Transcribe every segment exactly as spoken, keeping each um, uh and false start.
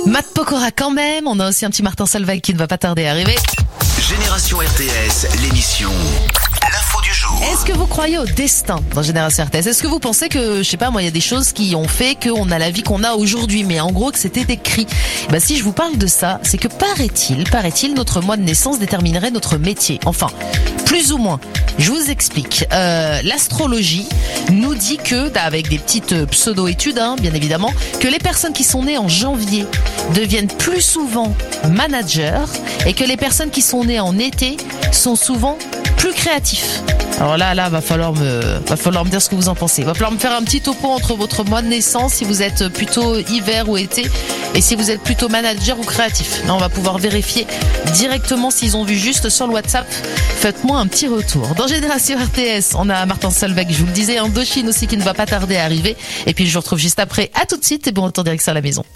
Matt Pokora quand même, on a aussi un petit Martin Solveig qui ne va pas tarder à arriver. Génération R T S, l'émission L'info du jour. Est-ce que vous croyez au destin dans Génération R T S? Est-ce que vous pensez que, je sais pas moi, il y a des choses qui ont fait qu'on a la vie qu'on a aujourd'hui, mais en gros que c'était écrit? Bah si je vous parle de ça, c'est que paraît-il, paraît-il, notre mois de naissance déterminerait notre métier. Enfin, plus ou moins. Je vous explique. Euh, l'astrologie nous dit que, avec des petites pseudo-études, hein, bien évidemment, que les personnes qui sont nées en janvier deviennent plus souvent managers et que les personnes qui sont nées en été sont souvent plus créatifs. Alors là, là, va falloir me, va falloir me dire ce que vous en pensez. Va falloir me faire un petit topo entre votre mois de naissance, si vous êtes plutôt hiver ou été, et si vous êtes plutôt manager ou créatif. Là, on va pouvoir vérifier directement s'ils ont vu juste sur le WhatsApp. Faites-moi un petit retour. Dans Génération R T S, on a Martin Solveig, je vous le disais, Indochine aussi qui ne va pas tarder à arriver. Et puis je vous retrouve juste après. À tout de suite et bon retour direction à la maison.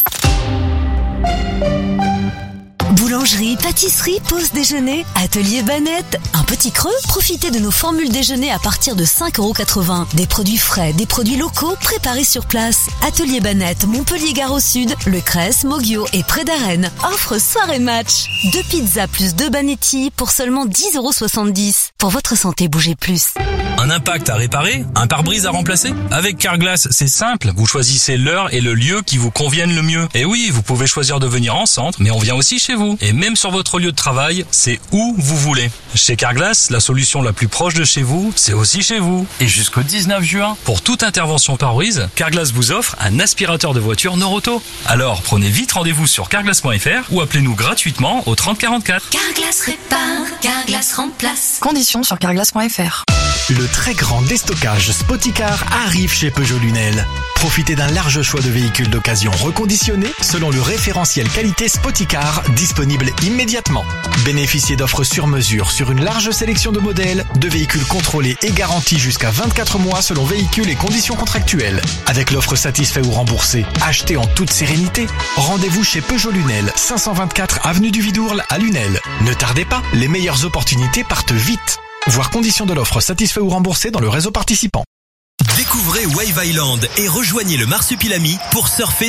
Boulangerie, pâtisserie, pause déjeuner, atelier Banette. Un petit creux? Profitez de nos formules déjeuner à partir de cinq euros quatre-vingts. Des produits frais, des produits locaux préparés sur place. Atelier Banette, Montpellier-Gare au Sud, Le Cresse, Moguio et près d'Arène. Offre soirée match. Deux pizzas plus deux Banetti pour seulement dix euros soixante-dix. Pour votre santé, bougez plus. Un impact à réparer? Un pare-brise à remplacer? Avec Carglass, c'est simple. Vous choisissez l'heure et le lieu qui vous conviennent le mieux. Et oui, vous pouvez choisir de venir en centre, mais on vient aussi chez vous. Et même sur votre lieu de travail, c'est où vous voulez. Chez Carglass, la solution la plus proche de chez vous, c'est aussi chez vous. Et jusqu'au dix-neuf juin, pour toute intervention pare-brise, Carglass vous offre un aspirateur de voiture Noroto. Alors, prenez vite rendez-vous sur carglass point f r ou appelez-nous gratuitement au trente quarante-quatre. Carglass répare, Carglass remplace. Conditions sur carglass point f r. Le très grand déstockage Spoticar arrive chez Peugeot Lunel. Profitez d'un large choix de véhicules d'occasion reconditionnés selon le référentiel qualité Spoticar disponible immédiatement. Bénéficiez d'offres sur mesure sur une large sélection de modèles, de véhicules contrôlés et garantis jusqu'à vingt-quatre mois selon véhicules et conditions contractuelles. Avec l'offre satisfait ou remboursé, achetez en toute sérénité. Rendez-vous chez Peugeot Lunel, cinq cent vingt-quatre avenue du Vidourle à Lunel. Ne tardez pas, les meilleures opportunités partent vite. Voir conditions de l'offre satisfait ou remboursé dans le réseau participant. Découvrez Wave Island et rejoignez le Marsupilami pour surfer